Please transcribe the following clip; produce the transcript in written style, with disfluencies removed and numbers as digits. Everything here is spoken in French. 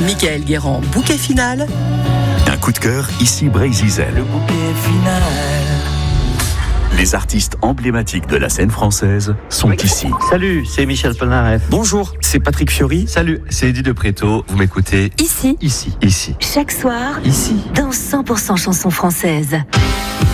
Michael Guérand, bouquet final. Un coup de cœur, ici Brésil. Le bouquet final. Les artistes emblématiques de la scène française sont ici. Salut, c'est Michel Polnareff. Bonjour, c'est Patrick Fiori. Salut, c'est Eddie de Préto. Vous m'écoutez ici. Ici. Chaque soir, Ici. dans 100% chansons françaises.